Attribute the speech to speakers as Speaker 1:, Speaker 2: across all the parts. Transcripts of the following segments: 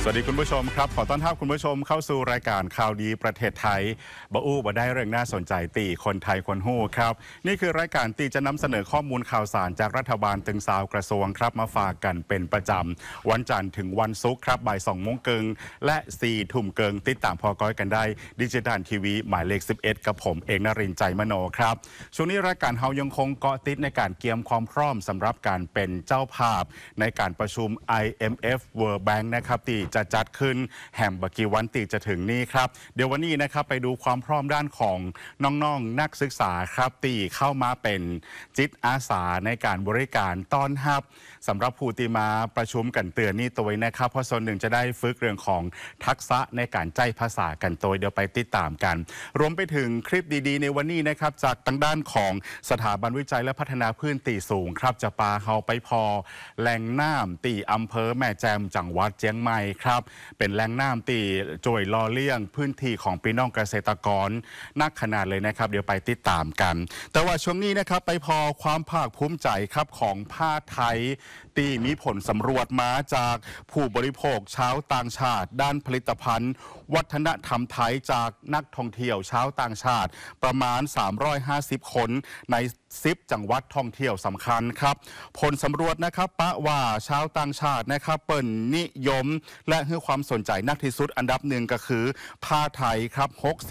Speaker 1: สวัสดีคุณผู้ชมครับขอต้อนรับคุณผู้ชมเข้าสู่รายการข่าวดีประเทศไทยบะอู้บ่ได้เรื่องน่าสนใจตีคนไทยคนหู้ครับนี่คือรายการตีจะนำเสนอข้อมูลข่าวสารจากรัฐบาลตึงสาวกระทรวงครับมาฝากกันเป็นประจำวันจันทร์ถึงวันศุกร์ครับบ่าย2 โมงครึ่งและ4 ทุ่มเกิงติดตามพอก้อยกันได้ดิจิทัลทีวีหมายเลข11กับผมเอกนรินทร์ใจมโนครับช่วงนี้รายการเฮายังคงเกาะติดในการเกียมความพร้อมสำหรับการเป็นเจ้าภาพในการประชุม IMF World Bank นะครับที่จะจัดขึ้นแฮมบกีวันติจะถึงนี้ครับเดี๋ยววันนี้นะครับไปดูความพร้อมด้านของน้องๆนักศึกษาครับตีเข้ามาเป็นจิตอาสาในการบริการต้อนรับสำหรับผู้ที่มาประชุมกันเตือนนี่ตัวนะครับเพราะส่วนหนึ่งจะได้ฝึกเรื่องของทักษะในการใจภาษากันตัวเดี๋ยวไปติดตามกันรวมไปถึงคลิปดีๆในวันนี้นะครับจากทางด้านของสถาบันวิจัยและพัฒนาพื้นที่สูงครับจะปาเฮาไปพอแหล่งน้ำตีอำเภอแม่แจ่มจังหวัดเชียงใหม่ครับเป็นแหล่งน้ำตีจ่วยล่อเลี้ยงพื้นที่ของพี่น้องเกษตรกรนักขนาดเลยนะครับเดี๋ยวไปติดตามกันแต่ว่าช่วงนี้นะครับไปพอความภาคภูมิใจครับของผ้าไทยตีมีผลสำรวจมาจากผู้บริโภคชาวต่างชาติด้านผลิตภัณฑ์วัฒนธรรมไทยจากนักท่องเที่ยวชาวต่างชาติประมาณ350 คนใน10 จังหวัดท่องเที่ยวสำคัญครับผลสำรวจนะครับปะว่าชาวต่างชาตินะครับเปิ่นนิยมและให้ความสนใจนักที่สุดอันดับหนึ่งก็คือผ้าไทยครับ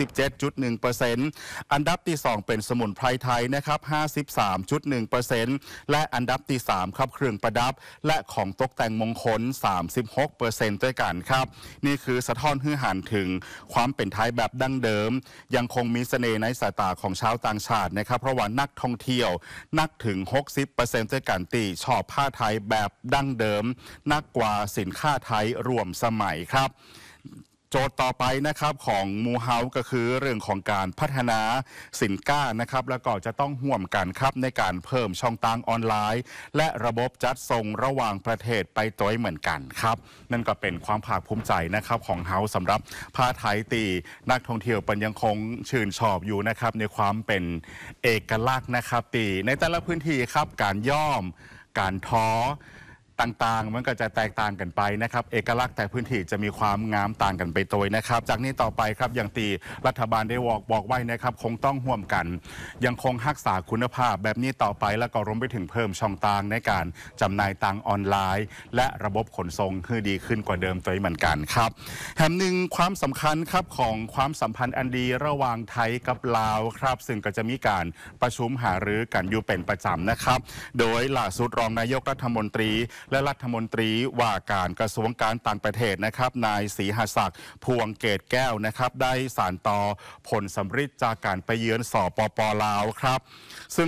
Speaker 1: 67.1% อันดับที่2เป็นสมุนไพรไทยนะครับ 53.1% และอันดับที่3ครับเครื่องประดับและของตกแต่งมงคล 36% ด้วยกันครับนี่คือสะท้อนให้หันถึงความเป็นไทยแบบดั้งเดิมยังคงมีเสน่ห์ในสายตาของชาวต่างชาตินะครับเพราะว่านักท่องเที่ยวนักถึง 60% ด้วยกันตีชอบผ้าไทยแบบดั้งเดิมนักกว่าสินค้าไทยรวมสมัยครับโจทย์ต่อไปนะครับของมูเฮาก็คือเรื่องของการพัฒนาสินค้านะครับแล้วก็จะต้องห่วมกันครับในการเพิ่มช่องทางออนไลน์และระบบจัดส่งระหว่างประเทศไปตัวเหมือนกันครับนั่นก็เป็นความภาคภูมิใจนะครับของเฮาสำหรับผ้าไทยตีนักท่องเที่ยวปัญยังคงชื่นชอบอยู่นะครับในความเป็นเอกลักษณ์นะครับตีในแต่ละพื้นที่ครับการย่อมการท้อต่างๆมันก็จะแตกต่างกันไปนะครับเอกลักษณ์แต่พื้นที่จะมีความงามต่างกันไปโดยนะครับจากนี้ต่อไปครับอย่างตีรัฐบาลได้บอกไว้นะครับคงต้องห่วมกันยังคงรักษาคุณภาพแบบนี้ต่อไปแล้วก็รวมไปถึงเพิ่มช่องทางในการจำหน่ายต่างออนไลน์และระบบขนส่งให้ดีขึ้นกว่าเดิมตัวเหมือนกันครับแถมหนึ่งความสำคัญครับของความสัมพันธ์อันดีระหว่างไทยกับลาวครับซึ่งก็จะมีการประชุมหารือกันอยู่เป็นประจำนะครับโดยล่าสุดรองนายกรัฐมนตรีและรัฐมนตรีว่าการกระทรวงการต่างประเทศนะครับนายศรีหศักดิ์พวงเกตแก้วนะครับได้สานต่อผลสำฤทธิ์จากการไปเยือนสปป.ลาวครับซึ่ง